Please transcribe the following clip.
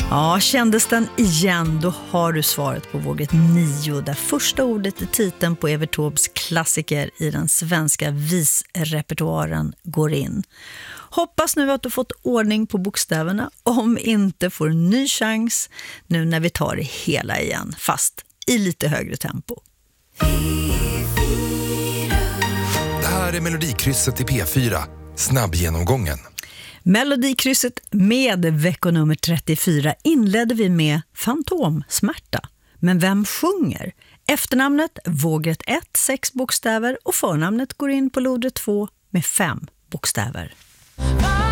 Ja, kändes den igen, då har du svaret på våget 9, där första ordet i titeln på Evert Taubes klassiker i den svenska visrepertoaren går in. Hoppas nu att du fått ordning på bokstäverna, om inte får en ny chans nu när vi tar det hela igen, fast i lite högre tempo. Det här är Melodikrysset i P4, snabbgenomgången. Melodikrysset med veckonummer 34 inledde vi med Fantomsmärta. Men vem sjunger? Efternamnet vågrätt 1, 6 bokstäver och förnamnet går in på lodrätt 2 med 5 bokstäver.